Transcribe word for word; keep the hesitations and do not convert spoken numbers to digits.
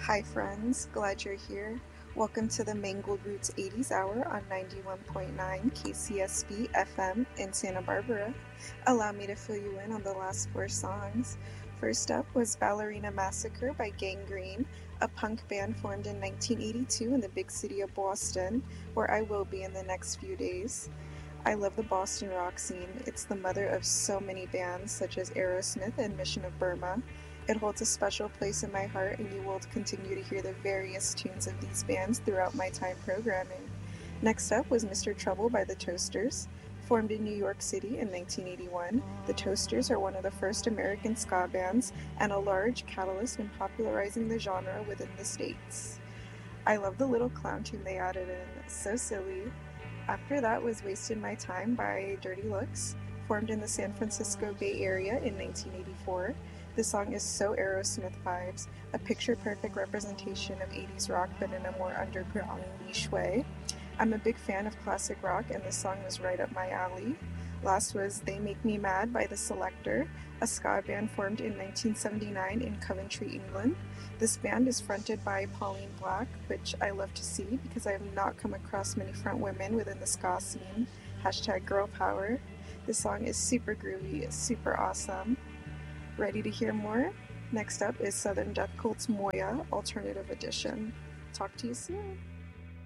Hi friends, glad you're here. Welcome to the Mangled Roots eighties Hour on ninety-one point nine K C S B F M in Santa Barbara. Allow me to fill you in on the last four songs. First up was Ballerina Massacre by Gang Green, a punk band formed in nineteen eighty-two in the big city of Boston, where I will be in the next few days. I love the Boston rock scene. It's the mother of so many bands such as Aerosmith and Mission of Burma. It holds a special place in my heart, and you will continue to hear the various tunes of these bands throughout my time programming. Next up was Mister Trouble by the Toasters. Formed in New York City in nineteen eighty-one, the Toasters are one of the first American ska bands and a large catalyst in popularizing the genre within the States. I love the little clown tune they added in, so silly. After that was Wasted My Time by Dirty Looks, formed in the San Francisco Bay Area in nineteen eighty-four. The song is so Aerosmith vibes, a picture-perfect representation of eighties rock but in a more underground, niche way. I'm a big fan of classic rock, and this song was right up my alley. Last was They Make Me Mad by The Selecter, a ska band formed in nineteen seventy-nine in Coventry, England. This band is fronted by Pauline Black, which I love to see because I have not come across many front women within the ska scene. Hashtag girl power. This song is super groovy, super awesome. Ready to hear more? Next up is Southern Death Cult's Moya, Alternative Edition. Talk to you soon.